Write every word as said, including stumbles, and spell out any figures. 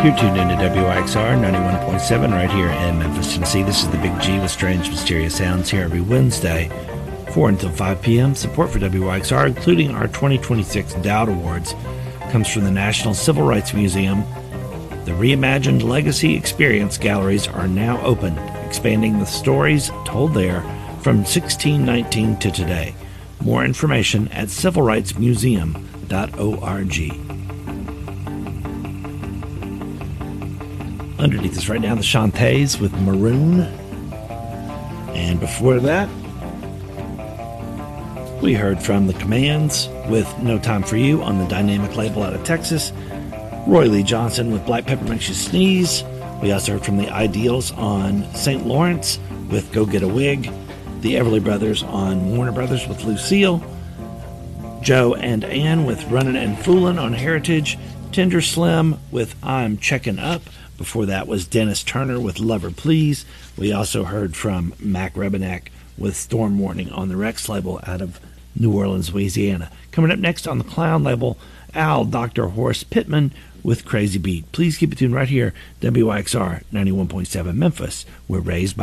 You're tuned into W I X R ninety-one point seven right here in Memphis, Tennessee. This is the Big G with Strange Mysterious Sounds here every Wednesday, four until five p.m. Support for W I X R, including our twenty twenty-six Dowd Awards, comes from the National Civil Rights Museum. The reimagined Legacy Experience galleries are now open, expanding the stories told there from sixteen nineteen to today. More information at civil rights museum dot org. Underneath us right now, the Shantays with Maroon. And before that, we heard from the Commands with No Time For You on the Dynamic label out of Texas. Roy Lee Johnson with Black Pepper Makes You Sneeze. We also heard from the Ideals on Saint Lawrence with Go Get a Wig. The Everly Brothers on Warner Brothers with Lucille. Joe and Ann with Runnin' and Foolin' on Heritage. Tender Slim with I'm Checkin' Up. Before that was Dennis Turner with Lover Please. We also heard from Mac Rebenak with Storm Warning on the Rex label out of New Orleans, Louisiana. Coming up next on the Clown label, Al Doctor Horace Pittman with Crazy Beat. Please keep it tuned right here, W I X R ninety-one point seven Memphis. We're raised by